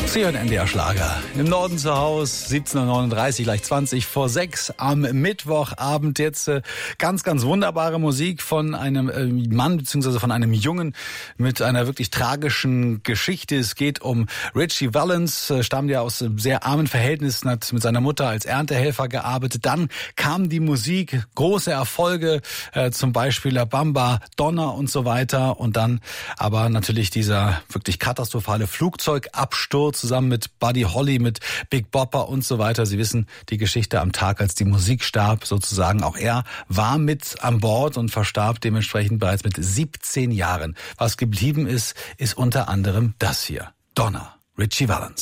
Sie hören NDR Schlager. Im Norden zu Hause, 17:39 gleich 20 vor 6 am Mittwochabend. Jetzt ganz, ganz wunderbare Musik von einem Mann bzw. von einem Jungen mit einer wirklich tragischen Geschichte. Es geht um Ritchie Valens, stammt ja aus sehr armen Verhältnissen, hat mit seiner Mutter als Erntehelfer gearbeitet. Dann kam die Musik, große Erfolge, zum Beispiel La Bamba, Donna und so weiter. Und dann aber natürlich dieser wirklich katastrophale Flugzeugabsturz zusammen mit Buddy Holly, mit Big Bopper und so weiter. Sie wissen die Geschichte am Tag, als die Musik starb, sozusagen. Auch er war mit an Bord und verstarb dementsprechend bereits mit 17 Jahren. Was geblieben ist, ist unter anderem das hier. Donna, Ritchie Valens.